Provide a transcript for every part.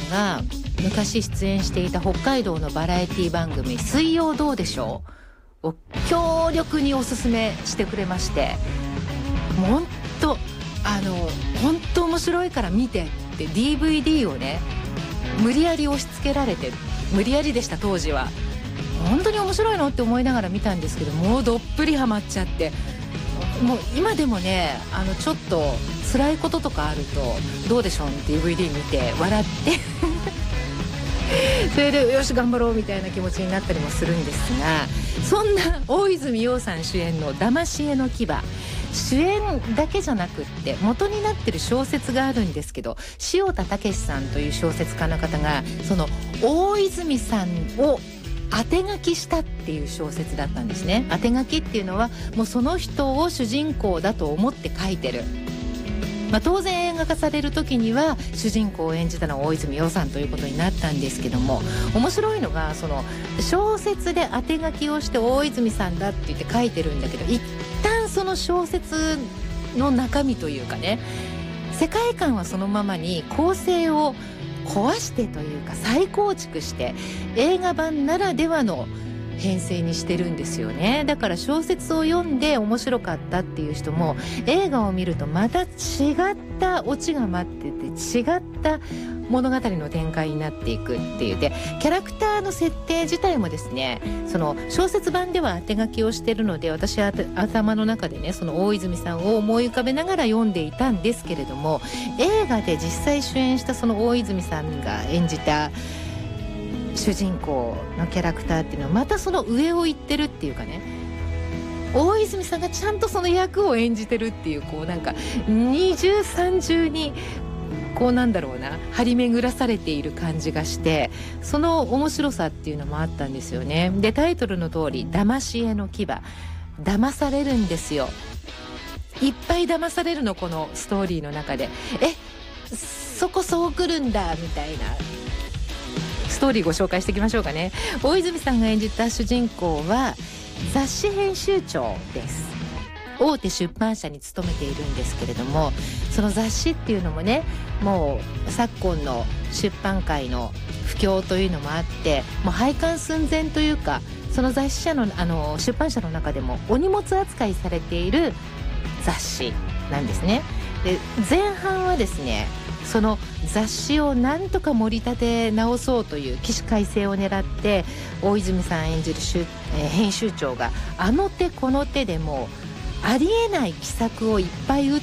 が昔出演していた北海道のバラエティ番組水曜どうでしょうを強力におすすめしてくれまして、もう本当面白いから見てって DVD をね無理やり押し付けられて、無理やりでした当時は。本当に面白いのって思いながら見たんですけど、もうどっぷりハマっちゃって、もう今でもねちょっと辛いこととかあるとどうでしょう DVD 見て笑ってそれでよし頑張ろうみたいな気持ちになったりもするんですが、そんな大泉洋さん主演の騙し絵の牙、主演だけじゃなくって元になってる小説があるんですけど、塩田武さんという小説家の方がその大泉さんを当て書きしたっていう小説だったんですね。当て書きっていうのはもうその人を主人公だと思って書いてる。当然映画化される時には主人公を演じたのは大泉洋さんということになったんですけども、面白いのがその小説で当て書きをして大泉さんだって言って書いてるんだけど、一旦その小説の中身というかね、世界観はそのままに構成を壊してというか再構築して映画版ならではの編成にしてるんですよね。だから小説を読んで面白かったっていう人も映画を見るとまた違ったオチが待ってて、違った物語の展開になっていくっていうで、キャラクターの設定自体もですね、その小説版では当て書きをしてるので、私は頭の中でねその大泉さんを思い浮かべながら読んでいたんですけれども、映画で実際主演したその大泉さんが演じた主人公のキャラクターっていうのはまたその上を行ってるっていうかね、大泉さんがちゃんとその役を演じてるっていう、こうなんか二重三重にこうなんだろうな張り巡らされている感じがして、その面白さっていうのもあったんですよね。でタイトルの通り騙し絵の牙、騙されるんですよ。いっぱい騙されるの、このストーリーの中で。そこそう来るんだみたいなストーリーご紹介していきましょうかね。大泉さんが演じた主人公は雑誌編集長です。大手出版社に勤めているんですけれども、その雑誌っていうのもね、もう昨今の出版界の不況というのもあって、もう廃刊寸前というか、その雑誌社の出版社の中でもお荷物扱いされている雑誌なんですね。で前半はですね、その雑誌をなんとか盛り立て直そうという起死回生を狙って大泉さん演じる編集長があの手この手でもありえない奇策をいっぱい打って、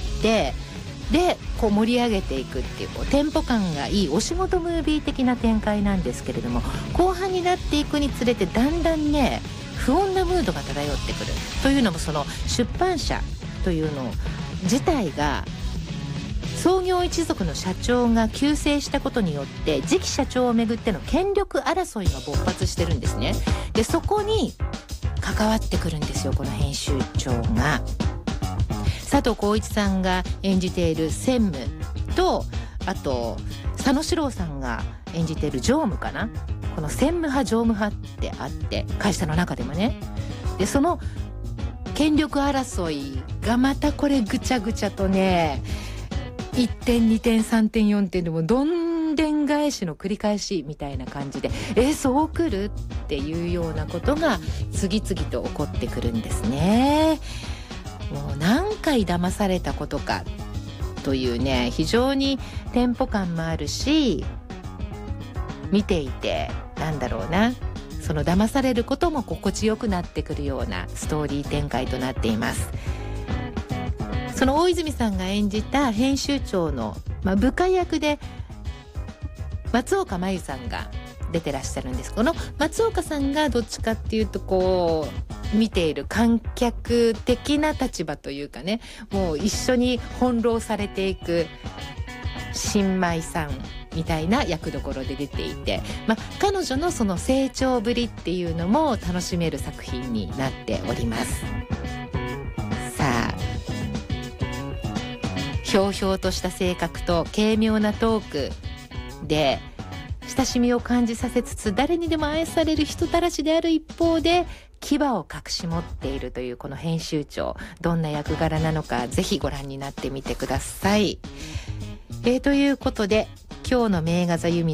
でこう盛り上げていくっていう、テンポ感がいいお仕事ムービー的な展開なんですけれども、後半になっていくにつれてだんだんね不穏なムードが漂ってくる。というのもその出版社というの自体が創業一族の社長が急逝したことによって次期社長をめぐっての権力争いが勃発してるんですね。でそこに関わってくるんですよ、この編集長が。佐藤浩市さんが演じている専務と、あと佐野史郎さんが演じている常務かな、この専務派常務派ってあって、会社の中でもね。でその権力争いがまたこれぐちゃぐちゃとね、1点2点3点4点でもどんでん返しの繰り返しみたいな感じで、そう来るっていうようなことが次々と起こってくるんですね。もう何回騙されたことかというね、非常にテンポ感もあるし、見ていてなんだろうな、その騙されることも心地よくなってくるようなストーリー展開となっています。その大泉さんが演じた編集長の、部下役で松岡茉優さんが出てらっしゃるんです。この松岡さんがどっちかっていうとこう見ている観客的な立場というかね、もう一緒に翻弄されていく新米さんみたいな役どころで出ていて、彼女のその成長ぶりっていうのも楽しめる作品になっております。さあ、ひょうひょうとした性格と軽妙なトークで親しみを感じさせつつ、誰にでも愛される人たらしである一方で牙を隠し持っているというこの編集長、どんな役柄なのかぜひご覧になってみてください。ということで今日の名画座ユミ